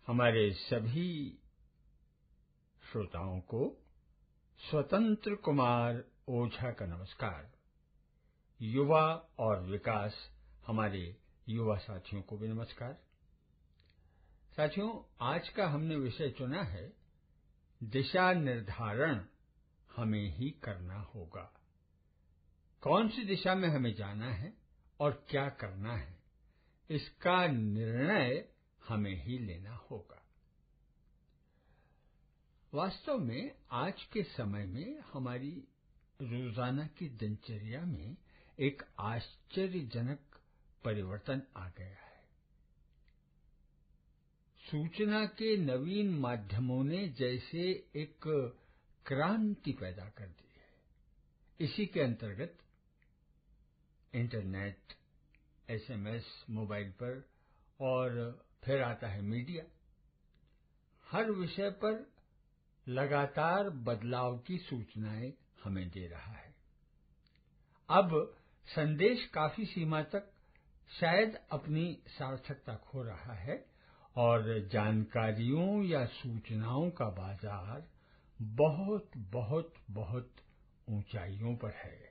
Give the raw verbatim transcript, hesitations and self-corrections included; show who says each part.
Speaker 1: हमारे सभी श्रोताओं को स्वतंत्र कुमार ओझा का नमस्कार। युवा और विकास हमारे युवा साथियों को भी नमस्कार। साथियों, आज का हमने विषय चुना है दिशा निर्धारण हमें ही करना होगा। कौन सी दिशा में हमें जाना है और क्या करना है, इसका निर्णय हमें ही लेना होगा। वास्तव में आज के समय में हमारी रोजाना की दिनचर्या में एक आश्चर्यजनक परिवर्तन आ गया है। सूचना के नवीन माध्यमों ने जैसे एक क्रांति पैदा कर दी है। इसी के अंतर्गत इंटरनेट, एसएमएस मोबाइल पर और फिर आता है मीडिया। हर विषय पर लगातार बदलाव की सूचनाएं हमें दे रहा है। अब संदेश काफी सीमा तक शायद अपनी सार्थकता खो रहा है और जानकारियों या सूचनाओं का बाजार बहुत बहुत बहुत ऊंचाइयों पर है।